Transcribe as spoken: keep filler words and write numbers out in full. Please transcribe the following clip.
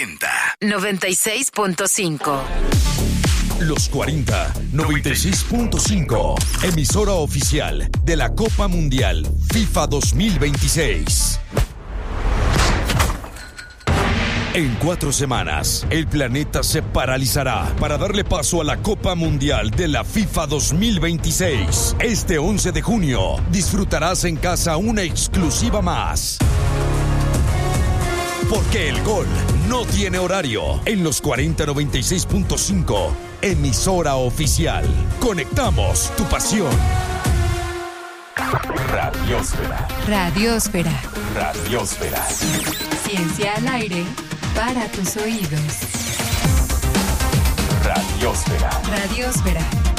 cuarenta. noventa y seis punto cinco. Los cuarenta, noventa y seis punto cinco. Emisora oficial de la Copa Mundial FIFA dos mil veintiséis. En cuatro semanas, el planeta se paralizará para darle paso a la Copa Mundial de la FIFA dos mil veintiséis. Este once de junio, disfrutarás en casa una exclusiva más. Porque el gol no tiene horario. En los cuarenta, noventa y seis punto cinco, emisora oficial. Conectamos tu pasión. Radiosfera. Radiosfera. Radiosfera. Ciencia al aire para tus oídos. Radiosfera. Radiosfera.